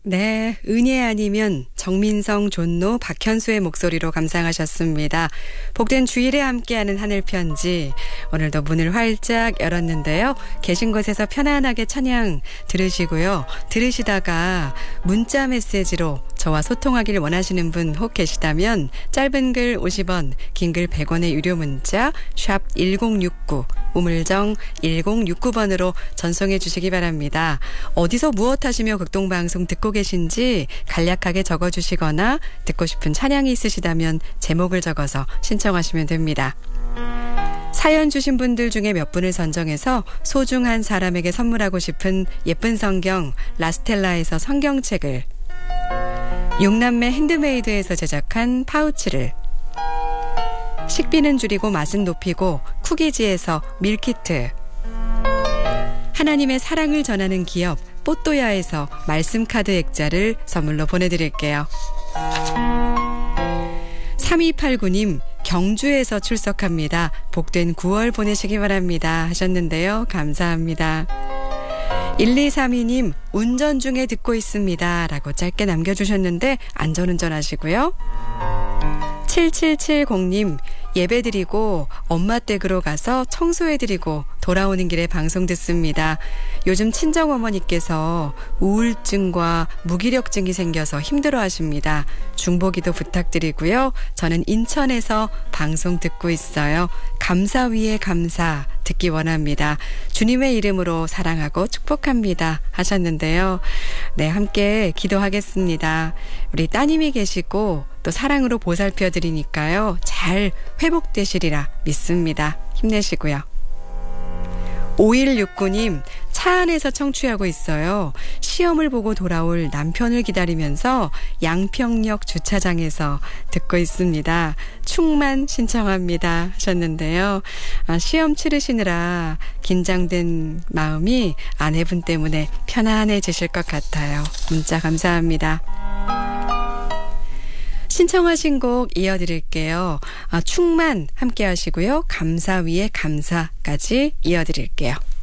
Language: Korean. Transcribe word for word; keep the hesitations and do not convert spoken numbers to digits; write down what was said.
네, 은혜 아니면 정민성, 존노, 박현수의 목소리로 감상하셨습니다. 복된 주일에 함께하는 하늘편지, 오늘도 문을 활짝 열었는데요. 계신 곳에서 편안하게 찬양 들으시고요. 들으시다가 문자 메시지로 저와 소통하기를 원하시는 분 혹 계시다면 짧은 글 오십 원, 긴 글 백 원의 유료 문자 샵 일공육구, 우물정 일공육구 번으로 전송해 주시기 바랍니다. 어디서 무엇 하시며 극동방송 듣고 계신지 간략하게 적어주시거나 듣고 싶은 찬양이 있으시다면 제목을 적어서 신청하시면 됩니다. 사연 주신 분들 중에 몇 분을 선정해서 소중한 사람에게 선물하고 싶은 예쁜 성경 라스텔라에서 성경책을, 육남매 핸드메이드에서 제작한 파우치를, 식비는 줄이고 맛은 높이고 쿠키지에서 밀키트, 하나님의 사랑을 전하는 기업 뽀또야에서 말씀카드 액자를 선물로 보내드릴게요. 삼이팔구 님, 경주에서 출석합니다. 복된 구월 보내시기 바랍니다 하셨는데요. 감사합니다. 일이삼이 님, 운전 중에 듣고 있습니다 라고 짧게 남겨주셨는데 안전운전 하시고요. 칠칠칠공 님, 예배드리고 엄마 댁으로 가서 청소해드리고 돌아오는 길에 방송 듣습니다. 요즘 친정어머니께서 우울증과 무기력증이 생겨서 힘들어하십니다. 중보기도 부탁드리고요. 저는 인천에서 방송 듣고 있어요. 감사 위에 감사 듣기 원합니다. 주님의 이름으로 사랑하고 축복합니다 하셨는데요. 네, 함께 기도하겠습니다. 우리 따님이 계시고 또 사랑으로 보살펴 드리니까요. 잘 회복되시리라 믿습니다. 힘내시고요. 오일육구 님, 차 안에서 청취하고 있어요. 시험을 보고 돌아올 남편을 기다리면서 양평역 주차장에서 듣고 있습니다. 충만 신청합니다 하셨는데요. 아, 시험 치르시느라 긴장된 마음이 아내분 때문에 편안해지실 것 같아요. 문자 감사합니다. 신청하신 곡 이어드릴게요. 아, 충만 함께 하시고요. 감사 위에 감사까지 이어드릴게요.